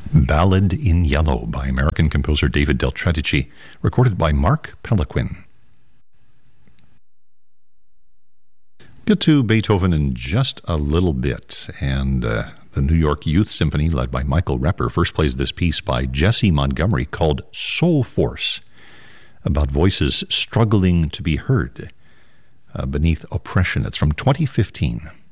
Ballad in Yellow by American composer David Del Tredici, recorded by Mark Pelequin. Get to Beethoven in just a little bit, and the New York Youth Symphony, led by Michael Repper, first plays this piece by Jesse Montgomery called Soul Force, about voices struggling to be heard beneath oppression. It's from 2015.